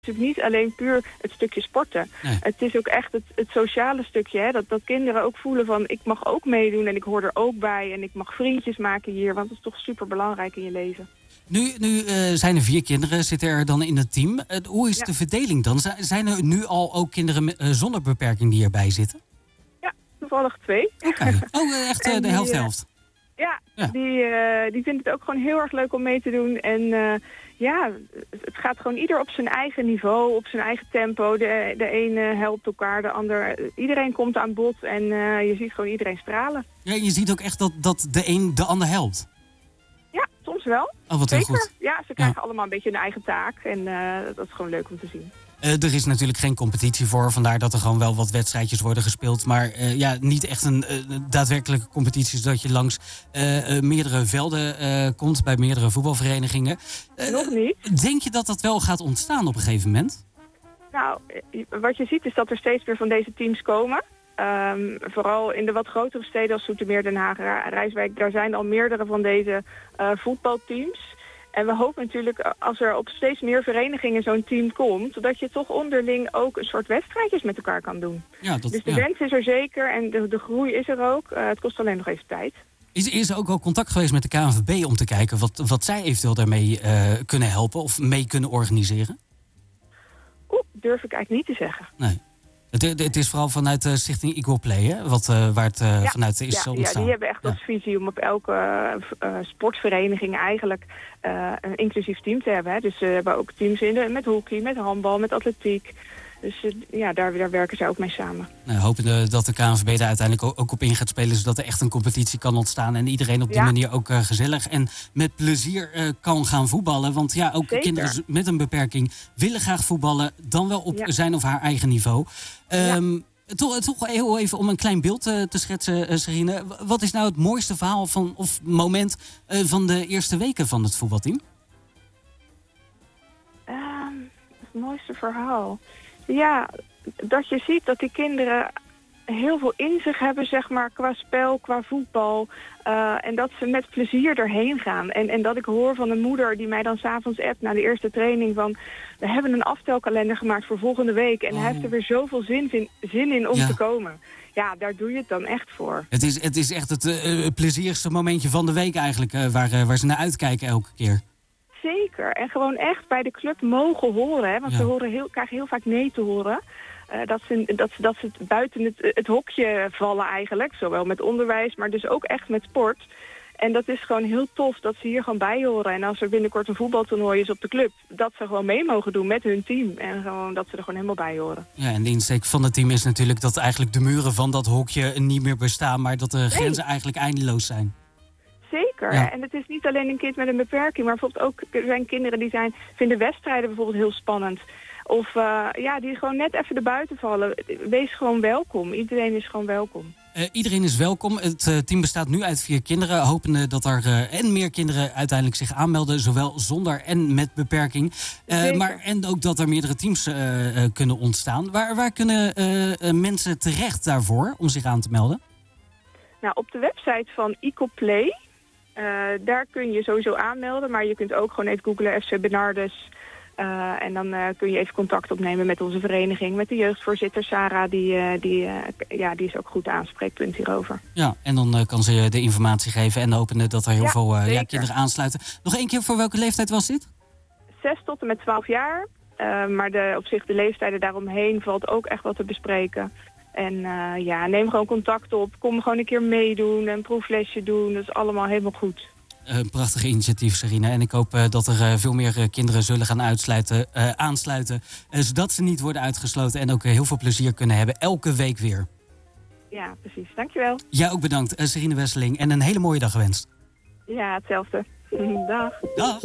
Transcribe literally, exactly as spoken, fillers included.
natuurlijk niet alleen puur het stukje sporten. Nee. Het is ook echt het, het sociale stukje. Hè? Dat, dat kinderen ook voelen van ik mag ook meedoen en ik hoor er ook bij. En ik mag vriendjes maken hier. Want dat is toch super belangrijk in je leven. Nu, nu uh, zijn er vier kinderen, zitten er dan in het team. Uh, hoe is Ja. de verdeling dan? Z- zijn er nu al ook kinderen met, uh, zonder beperking die erbij zitten? Ja, toevallig twee. Okay. Oh, uh, echt uh, En de die, helft-helft. Ja, Ja. Die, uh, die vindt het ook gewoon heel erg leuk om mee te doen. En uh, ja, het gaat gewoon ieder op zijn eigen niveau, op zijn eigen tempo. De, de ene helpt elkaar, de ander. Iedereen komt aan bod en uh, je ziet gewoon iedereen stralen. Ja, je ziet ook echt dat, dat de een de ander helpt. Ja, soms wel. Oh, wat heel Zeker. goed. Ja, ze krijgen allemaal een beetje hun eigen taak. En uh, dat is gewoon leuk om te zien. Uh, er is natuurlijk geen competitie voor, vandaar dat er gewoon wel wat wedstrijdjes worden gespeeld. Maar uh, ja, niet echt een uh, daadwerkelijke competitie, zodat je langs uh, uh, meerdere velden uh, komt bij meerdere voetbalverenigingen. Uh, Nog niet. Denk je dat dat wel gaat ontstaan op een gegeven moment? Nou, wat je ziet is dat er steeds meer van deze teams komen. Um, vooral in de wat grotere steden als Zoetermeer, Den Haag, Rijswijk, daar zijn al meerdere van deze uh, voetbalteams. En we hopen natuurlijk, als er op steeds meer verenigingen zo'n team komt, dat je toch onderling ook een soort wedstrijdjes met elkaar kan doen. Ja, dat, dus de ja. wens is er zeker en de, de groei is er ook. Uh, het kost alleen nog even tijd. Is, is er ook al contact geweest met de K N V B om te kijken wat, wat zij eventueel daarmee uh, kunnen helpen of mee kunnen organiseren? Oeh, durf ik eigenlijk niet te zeggen. Nee. Het, het is vooral vanuit de stichting Equal Play, hè? Wat, uh, waar het uh, ja, vanuit is ja, ontstaan. Ja, die hebben echt ja. als visie om op elke uh, sportvereniging eigenlijk uh, een inclusief team te hebben. Hè. Dus we uh, hebben ook teams in de, met hockey, met handbal, met atletiek. Dus uh, ja, daar, daar werken zij ook mee samen. Nou, hopen dat de K N V B daar uiteindelijk ook op in gaat spelen, zodat er echt een competitie kan ontstaan en iedereen op die ja. manier ook uh, gezellig en met plezier uh, kan gaan voetballen. Want ja, ook Zeker. kinderen met een beperking willen graag voetballen, dan wel op ja. zijn of haar eigen niveau. Um, ja. Toch, toch heel even om een klein beeld uh, te schetsen, uh, Serine. Wat is nou het mooiste verhaal van, of moment uh, van de eerste weken van het voetbalteam? Um, het mooiste verhaal? Ja, dat je ziet dat die kinderen heel veel in zich hebben, zeg maar, qua spel, qua voetbal. Uh, en dat ze met plezier erheen gaan. En, en dat ik hoor van een moeder die mij dan 's avonds appt na de eerste training van, we hebben een aftelkalender gemaakt voor volgende week. En oh. hij heeft er weer zoveel zin in, zin in om ja. te komen. Ja, daar doe je het dan echt voor. Het is, het is echt het uh, plezierigste momentje van de week eigenlijk, uh, waar, uh, waar ze naar uitkijken elke keer. Zeker. En gewoon echt bij de club mogen horen. Hè? Want ja. ze horen heel, krijgen heel vaak nee te horen. Uh, dat, ze, dat, ze, dat ze buiten het, het hokje vallen eigenlijk. Zowel met onderwijs, maar dus ook echt met sport. En dat is gewoon heel tof dat ze hier gewoon bij horen. En als er binnenkort een voetbaltoernooi is op de club, dat ze gewoon mee mogen doen met hun team. En gewoon dat ze er gewoon helemaal bij horen. Ja, en de insteek van het team is natuurlijk dat eigenlijk de muren van dat hokje niet meer bestaan, maar dat de grenzen nee. eigenlijk eindeloos zijn. Zeker. Ja. En het is niet alleen een kind met een beperking, maar bijvoorbeeld ook er zijn kinderen die zijn, vinden wedstrijden bijvoorbeeld heel spannend. Of uh, ja, die gewoon net even erbuiten vallen. Wees gewoon welkom. Iedereen is gewoon welkom. Uh, iedereen is welkom. Het uh, team bestaat nu uit vier kinderen. Hopende dat er uh, en meer kinderen uiteindelijk zich aanmelden. Zowel zonder en met beperking. Uh, maar, en ook dat er meerdere teams uh, uh, kunnen ontstaan. Waar, waar kunnen uh, uh, mensen terecht daarvoor om zich aan te melden? Nou, op de website van Equal Play. Uh, daar kun je sowieso aanmelden. Maar je kunt ook gewoon even googlen F C Bernardus. Uh, en dan uh, kun je even contact opnemen met onze vereniging, met de jeugdvoorzitter Sarah, die, uh, die, uh, ja, die is ook goed aanspreekpunt hierover. Ja, en dan uh, kan ze je de informatie geven en hopende dat er heel ja, veel uh, ja, kinderen aansluiten. Nog één keer, voor welke leeftijd was dit? Zes tot en met twaalf jaar, uh, maar de, op zich de leeftijden daaromheen valt ook echt wat te bespreken. En uh, ja, neem gewoon contact op, kom gewoon een keer meedoen, een proeflesje doen, dat is allemaal helemaal goed. Een prachtig initiatief, Serine. En ik hoop uh, dat er uh, veel meer uh, kinderen zullen gaan uitsluiten, uh, aansluiten. Uh, zodat ze niet worden uitgesloten en ook uh, heel veel plezier kunnen hebben. Elke week weer. Ja, precies. Dankjewel. Jij ook bedankt, uh, Serine Wesseling. En een hele mooie dag gewenst. Ja, hetzelfde. Dag. Dag.